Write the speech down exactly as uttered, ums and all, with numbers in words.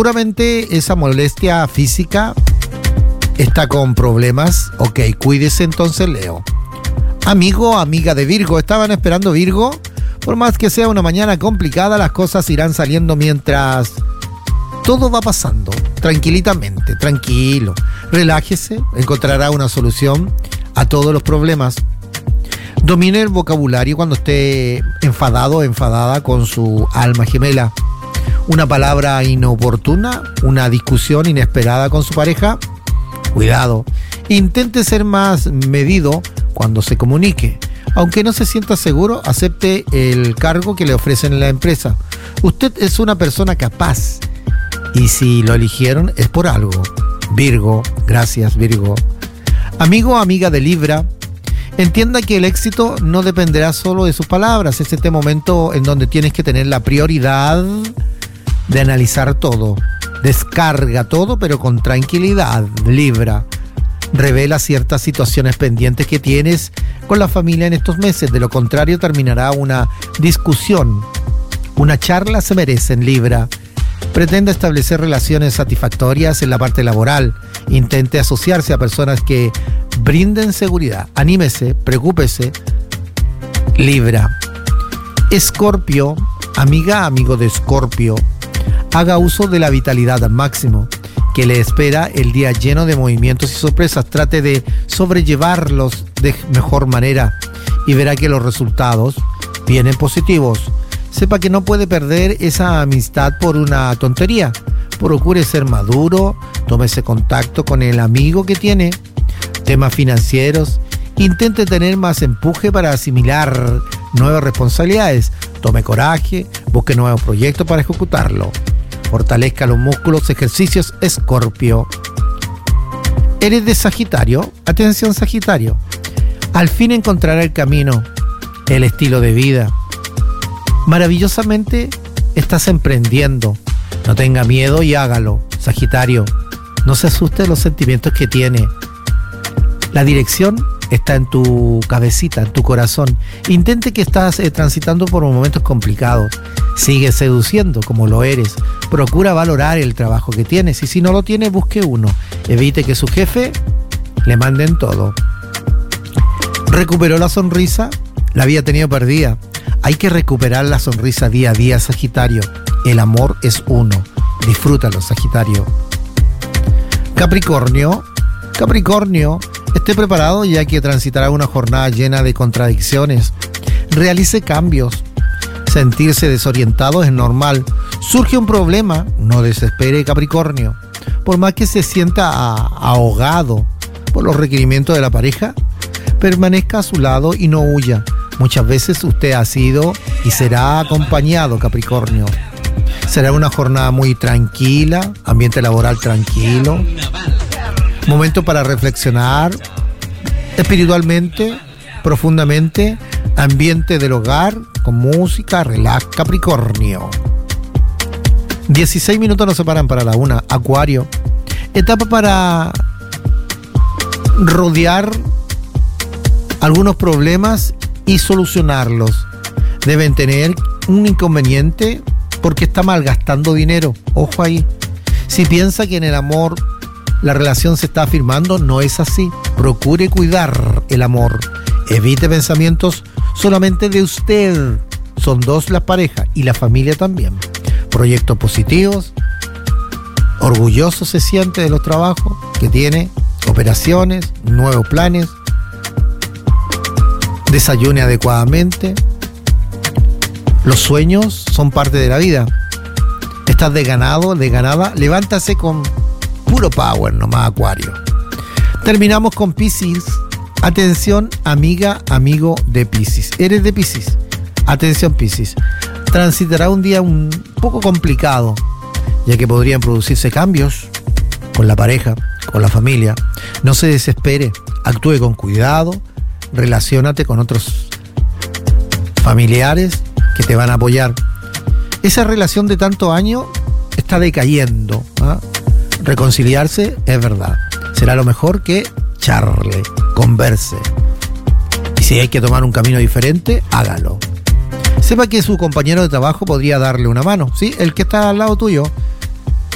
Seguramente esa molestia física está con problemas. Ok, cuídese entonces, Leo. Amigo, amiga de Virgo, ¿estaban esperando Virgo? Por más que sea una mañana complicada, las cosas irán saliendo mientras todo va pasando. Tranquilitamente, tranquilo. Relájese, encontrará una solución a todos los problemas. Domine el vocabulario cuando esté enfadado o enfadada con su alma gemela. Una palabra inoportuna, una discusión inesperada con su pareja. Cuidado. Intente ser más medido cuando se comunique. Aunque no se sienta seguro, acepte el cargo que le ofrecen en la empresa. Usted es una persona capaz. Y si lo eligieron es por algo. Virgo, gracias Virgo. Amigo o amiga de Libra, entienda que el éxito no dependerá solo de sus palabras. Es este momento en donde tienes que tener la prioridad de analizar todo. Descarga todo, pero con tranquilidad. Libra, revela ciertas situaciones pendientes que tienes con la familia en estos meses. De lo contrario, terminará una discusión. Una charla se merece en Libra. Pretenda establecer relaciones satisfactorias en la parte laboral. Intente asociarse a personas que brinden seguridad. Anímese, preocúpese. Libra. Escorpio, amiga, amigo de Escorpio, haga uso de la vitalidad al máximo, que le espera el día lleno de movimientos y sorpresas. Trate de sobrellevarlos de mejor manera y verá que los resultados vienen positivos. Sepa que no puede perder esa amistad por una tontería. Procure ser maduro, tómese contacto con el amigo que tiene. Temas financieros, intente tener más empuje para asimilar nuevas responsabilidades. Tome coraje, busque nuevos proyectos para ejecutarlo. Fortalezca los músculos, ejercicios, Escorpio. ¿Eres de Sagitario? Atención, Sagitario. Al fin encontrará el camino, el estilo de vida. Maravillosamente estás emprendiendo. No tenga miedo y hágalo, Sagitario. No se asuste de los sentimientos que tiene. La dirección está en tu cabecita, en tu corazón. Intente que estás eh, transitando por momentos complicados. Sigue seduciendo como lo eres. Procura valorar el trabajo que tienes y si no lo tiene, busque uno. Evite que su jefe le manden todo. ¿Recuperó la sonrisa? La había tenido perdida. Hay que recuperar la sonrisa día a día, Sagitario. El amor es uno. Disfrútalo, Sagitario. Capricornio. Capricornio, esté preparado ya que transitará una jornada llena de contradicciones. Realice cambios. Sentirse desorientado es normal. Surge un problema, no desespere, Capricornio. Por más que se sienta a, ahogado por los requerimientos de la pareja, permanezca a su lado y no huya. Muchas veces usted ha sido y será acompañado, Capricornio. Será una jornada muy tranquila, ambiente laboral tranquilo. Momento para reflexionar espiritualmente, profundamente. Ambiente del hogar con música, relax, Capricornio. dieciséis minutos nos separan para la una. Acuario. Etapa para rodear algunos problemas y solucionarlos. Deben tener un inconveniente porque está malgastando dinero. Ojo ahí. Si piensa que en el amor la relación se está afirmando, no es así. Procure cuidar el amor. Evite pensamientos solamente de usted. Son dos las parejas y la familia también. Proyectos positivos. Orgulloso se siente de los trabajos que tiene. Operaciones, nuevos planes. Desayune adecuadamente. Los sueños son parte de la vida. Estás desganado, desganada. Levántase con puro power nomás, Acuario. Terminamos con Piscis. Atención, amiga, amigo de Piscis. ¿Eres de Piscis? Atención, Piscis. Transitará un día un poco complicado, ya que podrían producirse cambios con la pareja, con la familia. No se desespere, actúe con cuidado, relaciónate con otros familiares que te van a apoyar. Esa relación de tanto año está decayendo, ¿eh? Reconciliarse es verdad. Será lo mejor que charle, converse. Y si hay que tomar un camino diferente, hágalo. Sepa que su compañero de trabajo podría darle una mano, ¿sí? El que está al lado tuyo.